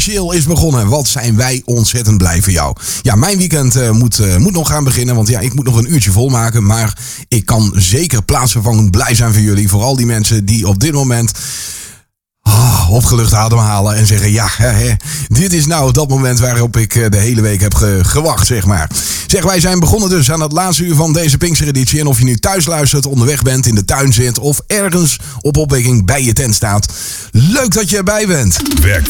officieel is begonnen. Wat zijn wij ontzettend blij voor jou. Ja, mijn weekend moet nog gaan beginnen. Want ja, ik moet nog een uurtje volmaken. Maar ik kan zeker plaatsvervangend blij zijn voor jullie. Vooral die mensen die op dit moment opgelucht ademhalen en zeggen, ja, dit is nou dat moment waarop ik de hele week heb gewacht, zeg maar. Zeg, wij zijn begonnen dus aan het laatste uur van deze Pinkstereditie. En of je nu thuis luistert, onderweg bent, in de tuin zit of ergens op opwekking bij je tent staat. Leuk dat je erbij bent.